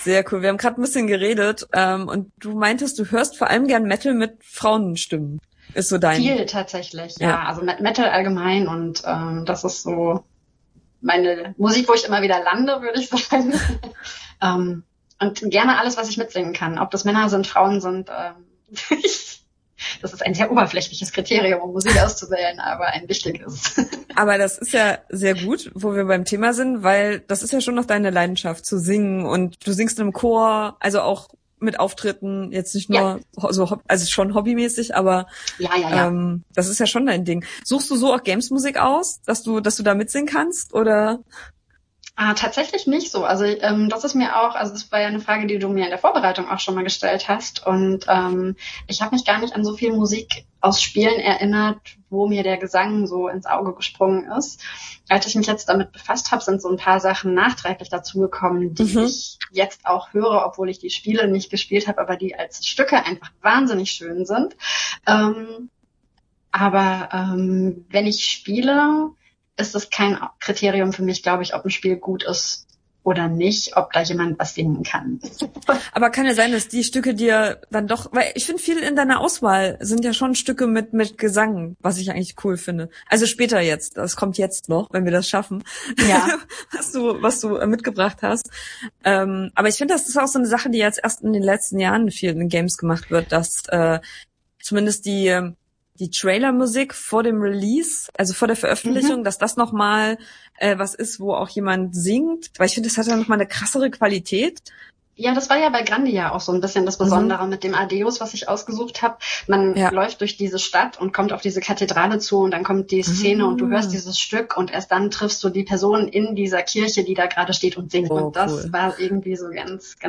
Sehr cool. Wir haben gerade ein bisschen geredet und du meintest, du hörst vor allem gern Metal mit Frauenstimmen. Ist so dein... Viel tatsächlich, ja. Also Metal allgemein und das ist so meine Musik, wo ich immer wieder lande, würde ich sagen. Und gerne alles, was ich mitsingen kann. Ob das Männer sind, Frauen sind. Das ist ein sehr oberflächliches Kriterium, um Musik auszuwählen, aber ein wichtiges. Aber das ist ja sehr gut, wo wir beim Thema sind, weil das ist ja schon noch deine Leidenschaft, zu singen. Und du singst im Chor, also auch mit Auftritten, jetzt nicht nur so, also schon hobbymäßig, aber das ist ja schon dein Ding. Suchst du so auch Games-Musik aus, dass du da mitsingen kannst, oder? Tatsächlich nicht so. Also das ist mir auch, also das war ja eine Frage, die du mir in der Vorbereitung auch schon mal gestellt hast. Und ich habe mich gar nicht an so viel Musik aus Spielen erinnert, wo mir der Gesang so ins Auge gesprungen ist. Als ich mich jetzt damit befasst habe, sind so ein paar Sachen nachträglich dazugekommen, die ich jetzt auch höre, obwohl ich die Spiele nicht gespielt habe, aber die als Stücke einfach wahnsinnig schön sind. Aber wenn ich spiele, ist es kein Kriterium für mich, glaube ich, ob ein Spiel gut ist oder nicht, ob da jemand was singen kann. Aber kann ja sein, dass die Stücke dir dann doch, weil ich finde, viel in deiner Auswahl sind ja schon Stücke mit Gesang, was ich eigentlich cool finde. Also später jetzt, das kommt jetzt noch, wenn wir das schaffen, was du mitgebracht hast. Aber ich finde, das ist auch so eine Sache, die jetzt erst in den letzten Jahren viel in Games gemacht wird, dass zumindest die Trailer-Musik vor dem Release, also vor der Veröffentlichung, dass das nochmal was ist, wo auch jemand singt. Weil ich finde, das hat ja nochmal eine krassere Qualität. Ja, das war ja bei Grandia auch so ein bisschen das Besondere mit dem Adeus, was ich ausgesucht habe. Man läuft durch diese Stadt und kommt auf diese Kathedrale zu und dann kommt die Szene und du hörst dieses Stück und erst dann triffst du die Person in dieser Kirche, die da gerade steht und singt. Und das war irgendwie so ganz